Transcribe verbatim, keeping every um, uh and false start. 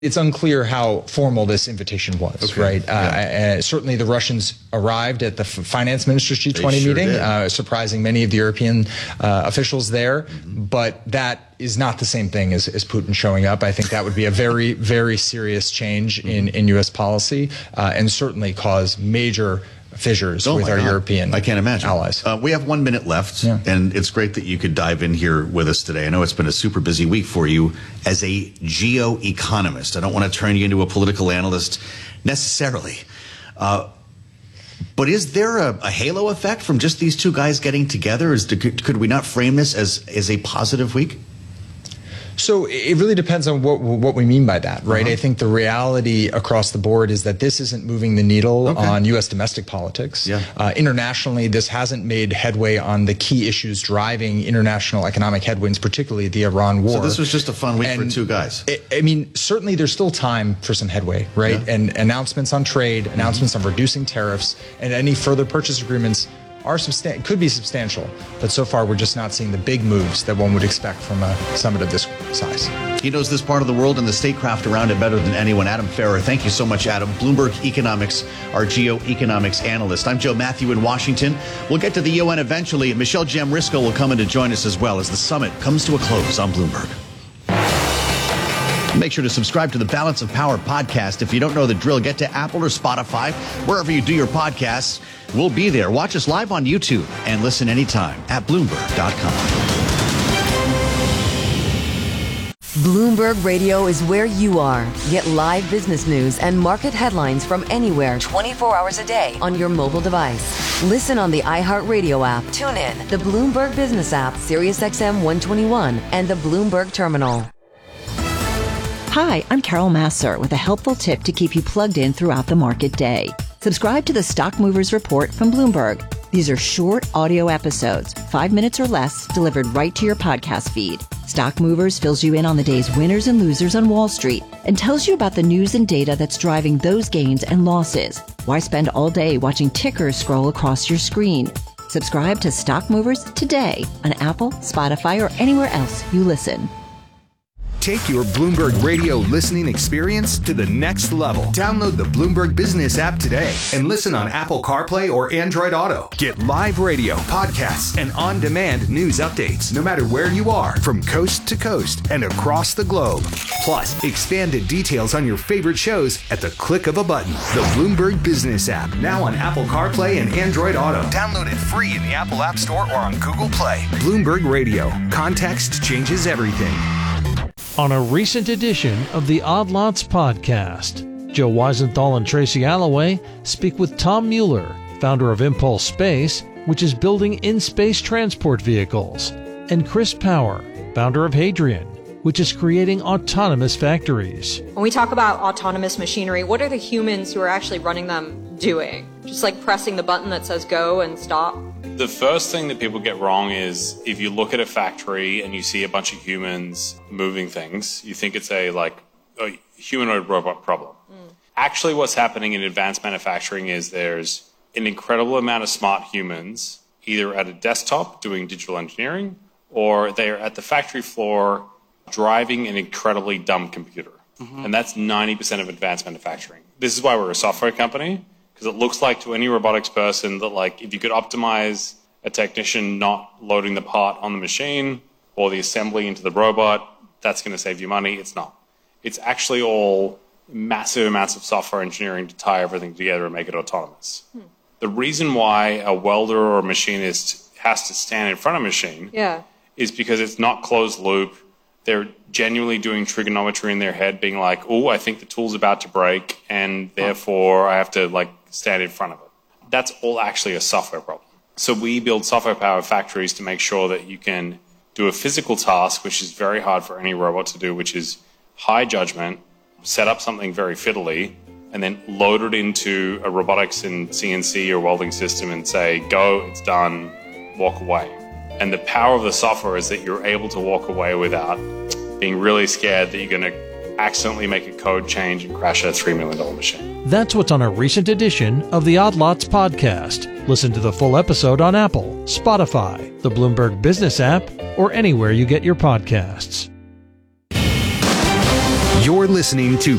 It's unclear how formal this invitation was, okay. right? Yeah. Uh, uh, certainly the Russians arrived at the finance ministers' G twenty sure meeting, uh, surprising many of the European uh, officials there. Mm-hmm. But that is not the same thing as, as Putin showing up. I think that would be a very, very serious change mm-hmm. in, in U S policy uh, and certainly cause major fissures oh with our God. European I can't imagine. allies. Uh, we have one minute left, yeah. and it's great that you could dive in here with us today. I know it's been a super busy week for you as a geoeconomist. I don't want to turn you into a political analyst necessarily. Uh, but is there a, a halo effect from just these two guys getting together? Is, could, could we not frame this as, as a positive week? So it really depends on what what we mean by that, right? Uh-huh. I think the reality across the board is that this isn't moving the needle okay. on U S domestic politics. Yeah. Uh, internationally, this hasn't made headway on the key issues driving international economic headwinds, particularly the Iran war. So this was just a fun week and for two guys. It, I mean, certainly there's still time for some headway, right? Yeah. And announcements on trade, announcements mm-hmm. on reducing tariffs, and any further purchase agreements are substan- could be substantial, but so far we're just not seeing the big moves that one would expect from a summit of this size. He knows this part of the world and the statecraft around it better than anyone. Adam Ferrer, thank you so much, Adam. Bloomberg Economics, our geoeconomics analyst. I'm Joe Matthew in Washington. We'll get to the U N eventually. Michelle Jamrisco will come in to join us as well as the summit comes to a close on Bloomberg. Make sure to subscribe to the Balance of Power podcast. If you don't know the drill, get to Apple or Spotify, wherever you do your podcasts. We'll be there. Watch us live on YouTube and listen anytime at Bloomberg dot com. Bloomberg Radio is where you are. Get live business news and market headlines from anywhere twenty-four hours a day on your mobile device. Listen on the iHeartRadio app, tune in, the Bloomberg Business app, Sirius X M one twenty-one, and the Bloomberg Terminal. Hi, I'm Carol Massar with a helpful tip to keep you plugged in throughout the market day. Subscribe to the Stock Movers Report from Bloomberg. These are short audio episodes, five minutes or less, delivered right to your podcast feed. Stock Movers fills you in on the day's winners and losers on Wall Street and tells you about the news and data that's driving those gains and losses. Why spend all day watching tickers scroll across your screen? Subscribe to Stock Movers today on Apple, Spotify, or anywhere else you listen. Take your Bloomberg Radio listening experience to the next level. Download the Bloomberg Business app today and listen on Apple CarPlay or Android Auto. Get live radio, podcasts, and on-demand news updates no matter where you are, from coast to coast and across the globe. Plus, expanded details on your favorite shows at the click of a button. The Bloomberg Business app, now on Apple CarPlay and Android Auto. Download it free in the Apple App Store or on Google Play. Bloomberg Radio. Context changes everything. On a recent edition of the Odd Lots podcast, Joe Weisenthal and Tracy Alloway speak with Tom Mueller, founder of Impulse Space, which is building in-space transport vehicles, and Chris Power, founder of Hadrian, which is creating autonomous factories. When we talk about autonomous machinery, what are the humans who are actually running them doing? Just like pressing the button that says go and stop? The first thing that people get wrong is if you look at a factory and you see a bunch of humans moving things, you think it's a like a humanoid robot problem. Mm. Actually, what's happening in advanced manufacturing is there's an incredible amount of smart humans either at a desktop doing digital engineering or they're at the factory floor driving an incredibly dumb computer. Mm-hmm. And that's ninety percent of advanced manufacturing. This is why we're a software company. Because it looks like to any robotics person that like if you could optimize a technician not loading the part on the machine or the assembly into the robot, that's going to save you money. It's not. It's actually all massive amounts of software engineering to tie everything together and make it autonomous. Hmm. The reason why a welder or a machinist has to stand in front of a machine yeah. is because it's not closed loop. They're genuinely doing trigonometry in their head, being like, oh, I think the tool's about to break, and therefore I have to like stand in front of it. That's all actually a software problem. So we build software-powered factories to make sure that you can do a physical task, which is very hard for any robot to do, which is high judgment, set up something very fiddly, and then load it into a robotics and C N C or welding system and say, go, it's done, walk away. And the power of the software is that you're able to walk away without being really scared that you're going to accidentally make a code change and crash a three million dollars machine. That's what's on a recent edition of the Odd Lots podcast. Listen to the full episode on Apple, Spotify, the Bloomberg Business app, or anywhere you get your podcasts. You're listening to